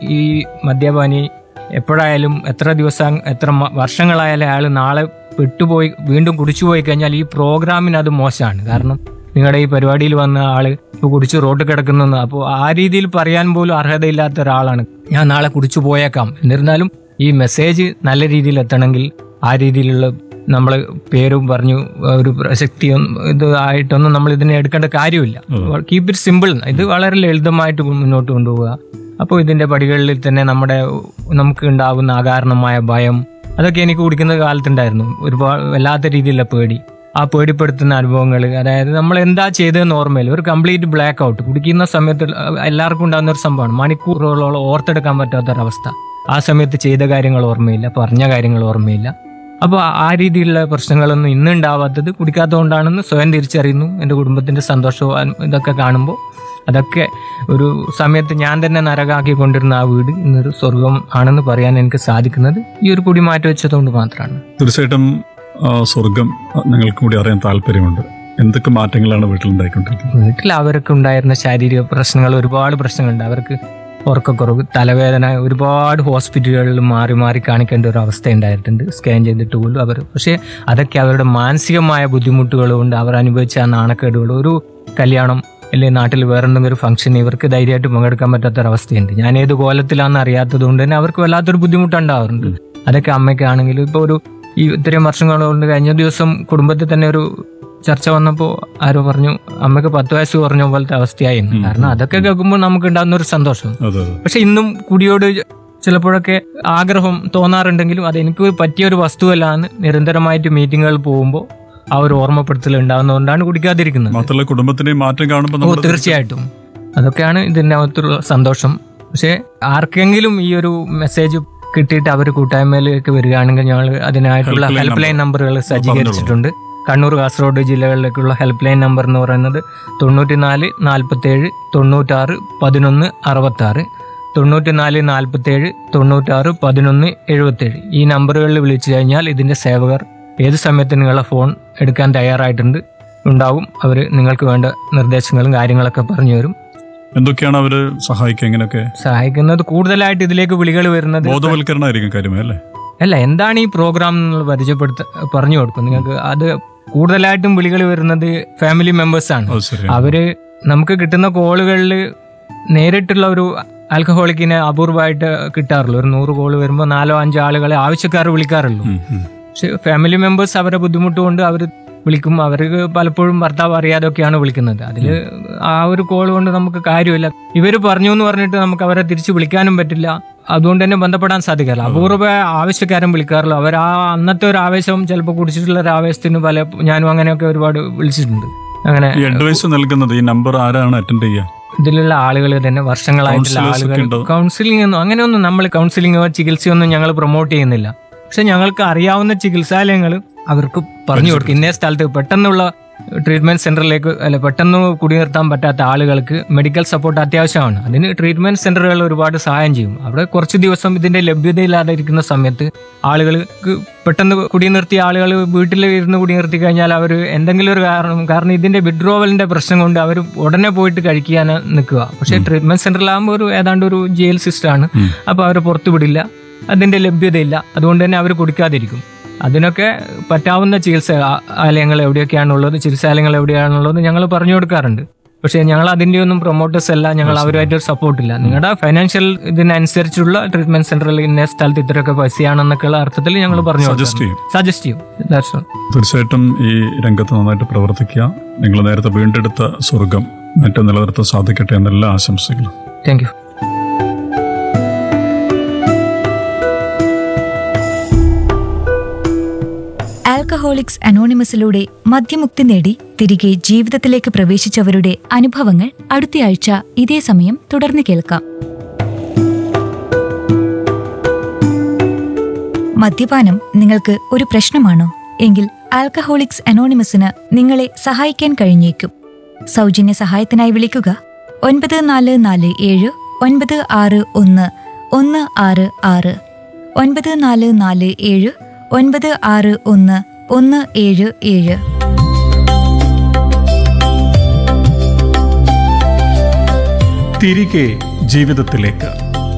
ഈ മദ്യപാനി എപ്പോഴായാലും എത്ര ദിവസം എത്ര വർഷങ്ങളായാലും അയാൾ നാളെ വിട്ടുപോയി വീണ്ടും കുടിച്ചു പോയി കഴിഞ്ഞാൽ ഈ പ്രോഗ്രാമിന് അത് മോശമാണ്. കാരണം നിങ്ങളുടെ ഈ പരിപാടിയിൽ വന്ന ആള് ഇപ്പോൾ കുടിച്ച് റോഡ് കിടക്കുന്നു, അപ്പോൾ ആ രീതിയിൽ പറയാൻ പോലും അർഹതയില്ലാത്ത ഒരാളാണ് ഞാൻ നാളെ കുടിച്ചു പോയേക്കാം. എന്നിരുന്നാലും ഈ മെസ്സേജ് നല്ല രീതിയിൽ എത്തണമെങ്കിൽ ആ രീതിയിലുള്ള നമ്മൾ പേരും പറഞ്ഞു ഒരു പ്രസക്തിയും ഇത് ആയിട്ടൊന്നും നമ്മൾ ഇതിനെ എടുക്കേണ്ട കാര്യമില്ല. Keep it simple. ഇത് വളരെ ലളിതമായിട്ട് മുന്നോട്ട് കൊണ്ടുപോവുക. അപ്പോൾ ഇതിന്റെ പടികളിൽ തന്നെ നമുക്ക് ഉണ്ടാകുന്ന അകാരണമായ ഭയം അതൊക്കെ എനിക്ക് കുടിക്കുന്ന കാലത്തുണ്ടായിരുന്നു. ഒരുപാട് വല്ലാത്ത രീതിയിലുള്ള പേടി, ആ പേടിപ്പെടുത്തുന്ന അനുഭവങ്ങൾ, അതായത് നമ്മൾ എന്താ ചെയ്തതെന്ന് ഓർമ്മയില്ല. ഒരു കംപ്ലീറ്റ് ബ്ലാക്ക് ഔട്ട് കുടിക്കുന്ന സമയത്ത് എല്ലാവർക്കും ഉണ്ടാകുന്ന ഒരു സംഭവമാണ്. മണിക്കൂറുകളോളം ഓർത്തെടുക്കാൻ പറ്റാത്തൊരവസ്ഥ. ആ സമയത്ത് ചെയ്ത കാര്യങ്ങൾ ഓർമ്മയില്ല, പറഞ്ഞ കാര്യങ്ങൾ ഓർമ്മയില്ല. അപ്പോൾ ആ രീതിയിലുള്ള പ്രശ്നങ്ങളൊന്നും ഇന്ന് ഉണ്ടാവാത്തത് കുടിക്കാത്തതുകൊണ്ടാണെന്ന് സ്വയം തിരിച്ചറിയുന്നു. എൻ്റെ കുടുംബത്തിന്റെ സന്തോഷവും ഇതൊക്കെ കാണുമ്പോൾ അതൊക്കെ ഒരു സമയത്ത് ഞാൻ തന്നെ നരകാക്കിക്കൊണ്ടിരുന്ന ആ വീട് ഇന്നൊരു സ്വർഗം ആണെന്ന് പറയാൻ എനിക്ക് സാധിക്കുന്നത് ഈ ഒരു കുടി മാറ്റി വെച്ചതുകൊണ്ട് മാത്രമാണ്. തീർച്ചയായിട്ടും സ്വർഗം ഞങ്ങൾക്ക് കൂടി അറിയാൻ താല്പര്യമുണ്ട്. എന്തൊക്കെ മാറ്റങ്ങളാണ് വീട്ടിലുണ്ടായിക്കൊണ്ടിരിക്കുന്നത്? വീട്ടിൽ അവർക്ക് ഉണ്ടായിരുന്ന ശാരീരിക പ്രശ്നങ്ങൾ, ഒരുപാട് പ്രശ്നങ്ങളുണ്ട്. അവർക്ക് ഉറക്കക്കുറവ്, തലവേദന, ഒരുപാട് ഹോസ്പിറ്റലുകളിൽ മാറി മാറി കാണിക്കേണ്ട ഒരു അവസ്ഥ ഉണ്ടായിട്ടുണ്ട്. സ്കാൻ ചെയ്തിട്ട് പോലും അവർ, പക്ഷേ അതൊക്കെ അവരുടെ മാനസികമായ ബുദ്ധിമുട്ടുകൾ കൊണ്ട് അവർ അനുഭവിച്ച ആ നാണക്കേടുകൾ, ഒരു കല്യാണം അല്ലെങ്കിൽ നാട്ടിൽ വേറെ എന്തെങ്കിലും ഒരു ഫംഗ്ഷൻ ഇവർക്ക് ധൈര്യമായിട്ട് പങ്കെടുക്കാൻ പറ്റാത്തൊരവസ്ഥയുണ്ട്. ഞാൻ ഏത് കോലത്തിലാണെന്ന് അറിയാത്തത് കൊണ്ട് തന്നെ അവർക്ക് വല്ലാത്തൊരു ബുദ്ധിമുട്ടുണ്ടാവാറുണ്ട്. അതൊക്കെ അമ്മയ്ക്കാണെങ്കിലും ഇപ്പോൾ ഒരു ഈ ഇത്രയും വർഷങ്ങൾ കൊണ്ട് കഴിഞ്ഞ ദിവസം കുടുംബത്തിൽ തന്നെ ഒരു ചർച്ച വന്നപ്പോൾ ആരോ പറഞ്ഞു അമ്മയ്ക്ക് 10 വയസ്സ് കുറഞ്ഞ പോലത്തെ അവസ്ഥയായിരുന്നു. കാരണം അതൊക്കെ കേൾക്കുമ്പോൾ നമുക്ക് ഉണ്ടാകുന്ന ഒരു സന്തോഷം. പക്ഷെ ഇന്നും കുടിയോട് ചിലപ്പോഴൊക്കെ ആഗ്രഹം തോന്നാറുണ്ടെങ്കിലും അതെനിക്ക് പറ്റിയ ഒരു വസ്തുവല്ലാന്ന് നിരന്തരമായിട്ട് മീറ്റിങ്ങുകൾ പോകുമ്പോൾ ആ ഒരു ഓർമ്മപ്പെടുത്തൽ ഉണ്ടാകുന്നതുകൊണ്ടാണ് കുടിക്കാതിരിക്കുന്നത്. മാത്രമല്ല കുടുംബത്തിന്റെ മാറ്റം കാണുമ്പോൾ തീർച്ചയായിട്ടും അതൊക്കെയാണ് ഇതിന്റെ അകത്തുള്ള സന്തോഷം. പക്ഷെ ആർക്കെങ്കിലും ഈ ഒരു മെസ്സേജ് കിട്ടിയിട്ട് അവർ കൂട്ടായ്മയിലേക്ക് വരികയാണെങ്കിൽ ഞങ്ങൾ അതിനായിട്ടുള്ള ഹെൽപ്പ് ലൈൻ നമ്പറുകൾ സജ്ജീകരിച്ചിട്ടുണ്ട്. Kannur, Kasaragod ജില്ലകളിലേക്കുള്ള help line number എന്ന് പറയുന്നത് 94 47 96 11 66, 94 47 96 11 77. ഈ നമ്പറുകളിൽ വിളിച്ചു കഴിഞ്ഞാൽ ഇതിന്റെ സേവകർ ഏത് സമയത്ത് നിങ്ങളുടെ ഫോൺ എടുക്കാൻ ഉണ്ടാവും. അവർ നിങ്ങൾക്ക് വേണ്ട നിർദ്ദേശങ്ങളും കാര്യങ്ങളൊക്കെ പറഞ്ഞു തരും. എന്തൊക്കെയാണ് അവര് സഹായിക്കുക? എങ്ങനെയൊക്കെ സഹായിക്കുന്നത്? കൂടുതലായിട്ട് ഇതിലേക്ക് വിളികൾ വരുന്നത് ബോധവൽക്കരണമായിരിക്കും കാര്യമല്ലേ? അല്ല, എന്താണ് ഈ പ്രോഗ്രാം നിങ്ങൾ പറഞ്ഞു കൊടുക്കും നിങ്ങൾക്ക്. അത് കൂടുതലായിട്ടും വിളികൾ വരുന്നത് ഫാമിലി മെമ്പേഴ്സാണ്. അവര് നമുക്ക് കിട്ടുന്ന കോളുകളിൽ നേരിട്ടുള്ള ഒരു ആൽക്കഹോളിക്കിനെ അപൂർവമായിട്ട് കിട്ടാറുള്ളൂ. ഒരു 100 കോള് വരുമ്പോൾ 4-5 ആളുകളെ ആവശ്യക്കാർ വിളിക്കാറുള്ളൂ. പക്ഷെ ഫാമിലി മെമ്പേഴ്സ് അവരെ ബുദ്ധിമുട്ട് കൊണ്ട് അവർ വിളിക്കും. അവർക്ക് പലപ്പോഴും ഭർത്താവ് അറിയാതൊക്കെയാണ് വിളിക്കുന്നത്. അതിൽ ആ ഒരു കോൾ കൊണ്ട് നമുക്ക് കാര്യമില്ല. ഇവർ പറഞ്ഞു എന്ന് പറഞ്ഞിട്ട് നമുക്ക് അവരെ തിരിച്ചു വിളിക്കാനും പറ്റില്ല. അതുകൊണ്ട് തന്നെ ബന്ധപ്പെടാൻ സാധിക്കാറില്ല. അപൂർവ ആവശ്യക്കാരൻ വിളിക്കാറുള്ളൂ. അവർ ആ അന്നത്തെ ഒരു ആവേശം, ചിലപ്പോൾ കുടിച്ചിട്ടുള്ള ഒരു ആവേശത്തിന് ഞാനും അങ്ങനെയൊക്കെ ഒരുപാട് വിളിച്ചിട്ടുണ്ട്. അങ്ങനെ അഡ്വൈസ് നൽകുന്നത് ഈ നമ്പർ ആരാണ് അറ്റൻഡ് ചെയ്യുക? ഇതിലുള്ള ആളുകൾ തന്നെ, വർഷങ്ങളായിട്ടുള്ള ആളുകൾ. കൗൺസിലിംഗ് ഒന്നും അങ്ങനെയൊന്നും നമ്മൾ കൗൺസിലിംഗോ ചികിത്സയൊന്നും ഞങ്ങൾ പ്രൊമോട്ട് ചെയ്യുന്നില്ല. പക്ഷെ ഞങ്ങൾക്ക് അറിയാവുന്ന ചികിത്സാലയങ്ങൾ അവർക്ക് പറഞ്ഞു കൊടുക്കും. ഇന്നേ സ്ഥലത്ത് പെട്ടെന്നുള്ള ട്രീറ്റ്മെന്റ് സെന്ററിലേക്ക് പെട്ടെന്ന് കുടിനിർത്താൻ പറ്റാത്ത ആളുകൾക്ക് മെഡിക്കൽ സപ്പോർട്ട് അത്യാവശ്യമാണ്. അതിന് ട്രീറ്റ്മെന്റ് സെന്ററുകൾ ഒരുപാട് സഹായം ചെയ്യും. അവിടെ കുറച്ച് ദിവസം ഇതിന്റെ ലഭ്യതയില്ലാതെ ഇരിക്കുന്ന സമയത്ത് ആളുകൾക്ക് പെട്ടെന്ന് കുടിനിർത്തിയ ആളുകൾ വീട്ടിൽ ഇരുന്ന് കുടിനിർത്തി കഴിഞ്ഞാൽ അവർ എന്തെങ്കിലും ഒരു കാരണം ഇതിന്റെ വിഡ്രോവലിന്റെ പ്രശ്നം കൊണ്ട് അവർ ഉടനെ പോയിട്ട് കഴിക്കാൻ നിൽക്കുക. പക്ഷെ ട്രീറ്റ്മെന്റ് സെന്ററിലാകുമ്പോൾ ഏതാണ്ട് ഒരു ജയിൽ സിസ്റ്റമാണ്. അപ്പൊ അവരെ പുറത്തു വിടില്ല, അതിന്റെ ലഭ്യതയില്ല. അതുകൊണ്ട് തന്നെ അവർ കുടിക്കാതിരിക്കും. അതിനൊക്കെ പറ്റാവുന്ന ചികിത്സാലയങ്ങൾ എവിടെയൊക്കെയാണുള്ളത്, ചികിത്സാലയങ്ങൾ എവിടെയാണുള്ളത് ഞങ്ങൾ പറഞ്ഞു കൊടുക്കാറുണ്ട്. പക്ഷേ ഞങ്ങൾ അതിന്റെ ഒന്നും പ്രൊമോട്ടേഴ്സ് അല്ല, ഞങ്ങൾ അവരുമായിട്ടൊരു സപ്പോർട്ടില്ല. നിങ്ങളുടെ ഫൈനാൻഷ്യൽ ഇതിനനുസരിച്ചുള്ള ട്രീറ്റ്മെന്റ് സെന്ററിൽ ഇന്ന സ്ഥലത്ത് ഇത്രയൊക്കെ പൈസയാണെന്നൊക്കെയുള്ള അർത്ഥത്തിൽ ഞങ്ങൾ പറഞ്ഞു സജസ്റ്റ് ചെയ്യും. തീർച്ചയായിട്ടും ഈ രംഗത്ത് നന്നായിട്ട് പ്രവർത്തിക്കുക. നിങ്ങൾ നേരത്തെ വീണ്ടെടുത്ത സ്വർഗം മറ്റും നിലനിർത്താൻ സാധിക്കട്ടെ എന്നെല്ലാ ആശംസകളും. Thank you. ആൽക്കഹോളിക്സ് അനോണിമസിലൂടെ മദ്യമുക്തി നേടി തിരികെ ജീവിതത്തിലേക്ക് പ്രവേശിച്ചവരുടെ അനുഭവങ്ങൾ അടുത്തയാഴ്ച ഇതേ സമയം തുടർന്ന് കേൾക്കാം. മദ്യപാനം നിങ്ങൾക്ക് ഒരു പ്രശ്നമാണോ? എങ്കിൽ ആൽക്കഹോളിക്സ് അനോണിമസിന് നിങ്ങളെ സഹായിക്കാൻ കഴിഞ്ഞേക്കും. സൗജന്യ സഹായത്തിനായി വിളിക്കുക 9447 961 166 9447 961 177. തിരികെ ജീവിതത്തിലേക്ക്.